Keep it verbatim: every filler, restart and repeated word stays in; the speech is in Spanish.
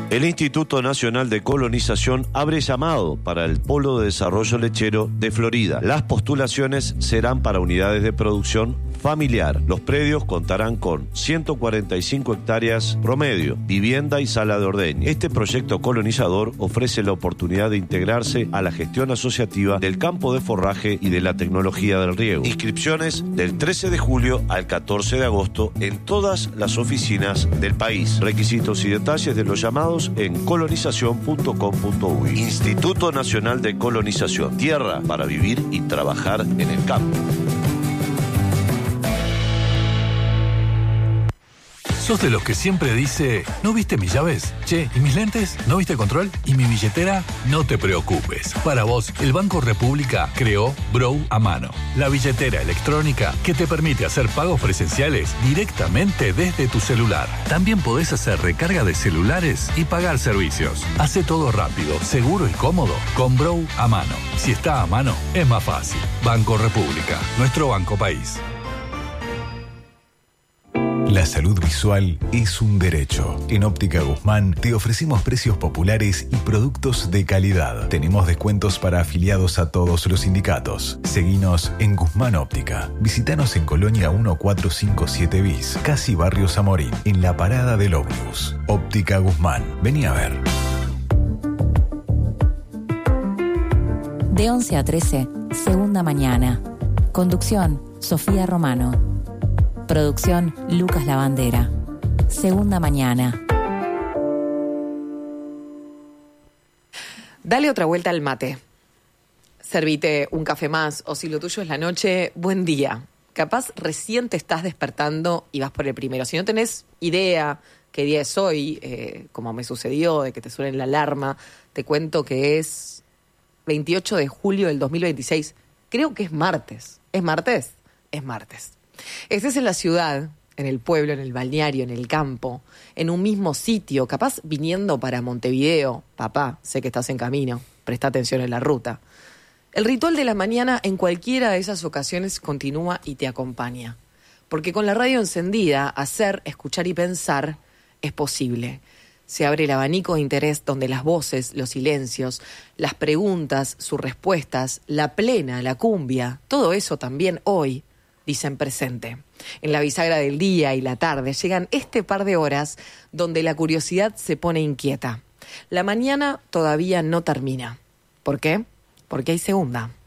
El Instituto Nacional de Colonización abre llamado para el Polo de Desarrollo Lechero de Florida. Las postulaciones serán para unidades de producción familiar. Los predios contarán con ciento cuarenta y cinco hectáreas promedio, vivienda y sala de ordeño. Este proyecto colonizador ofrece la oportunidad de integrarse a la gestión asociativa del campo de forraje y de la tecnología del riego. Inscripciones del trece de julio al catorce de agosto en todas las oficinas del país. Requisitos y detalles de los llamados en colonización punto com punto uy. Instituto Nacional de Colonización. Tierra para vivir y trabajar en el campo. ¿Sos de los que siempre dice, ¿no viste mis llaves? Che, ¿y mis lentes? ¿No viste control? ¿Y mi billetera? No te preocupes. Para vos, el Banco República creó Brow a mano, la billetera electrónica que te permite hacer pagos presenciales directamente desde tu celular. También podés hacer recarga de celulares y pagar servicios. Hace todo rápido, seguro y cómodo con Brow a mano. Si está a mano, es más fácil. Banco República, nuestro banco país. La salud visual es un derecho. En Óptica Guzmán te ofrecemos precios populares y productos de calidad. Tenemos descuentos para afiliados a todos los sindicatos. Seguinos en Guzmán Óptica. Visítanos en Colonia mil cuatrocientos cincuenta y siete bis, casi Barrio Zamorín, en la parada del ómnibus. Óptica Guzmán. Vení a ver. De once a trece, segunda mañana. Conducción, Sofía Romano. Producción, Lucas Lavandera. Segunda mañana. Dale otra vuelta al mate. Servite un café más, o si lo tuyo es la noche, buen día. Capaz recién te estás despertando y vas por el primero. Si no tenés idea qué día es hoy, eh, como me sucedió, de que te suene la alarma, te cuento que es veintiocho de julio del dos mil veintiséis. Creo que es martes. ¿Es martes? Es martes. Estés en la ciudad, en el pueblo, en el balneario, en el campo, en un mismo sitio, capaz viniendo para Montevideo. Papá, sé que estás en camino, presta atención en la ruta. El ritual de la mañana en cualquiera de esas ocasiones continúa y te acompaña. Porque con la radio encendida, hacer, escuchar y pensar es posible. Se abre el abanico de interés donde las voces, los silencios, las preguntas, sus respuestas, la plena, la cumbia, todo eso también hoy dicen presente. En la bisagra del día y la tarde llegan este par de horas donde la curiosidad se pone inquieta. La mañana todavía no termina. ¿Por qué? Porque hay segunda.